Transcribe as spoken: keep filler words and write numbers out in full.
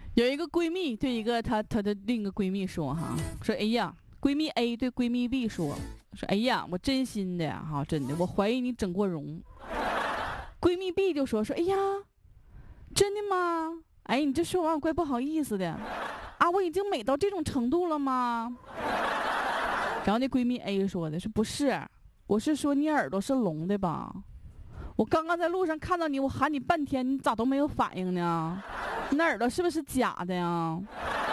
有一个闺蜜对一个她她的另一个闺蜜说哈，说哎呀，闺蜜 A 对闺蜜 B 说，说哎呀，我真心的呀哈，真的，我怀疑你整过容。闺蜜 B 就说说哎呀，真的吗？哎，你这说完我怪不好意思的啊，我已经美到这种程度了吗？然后那闺蜜 A 说的是不是？我是说你耳朵是聋的吧？我刚刚在路上看到你，我喊你半天，你咋都没有反应呢？你那耳朵是不是假的呀？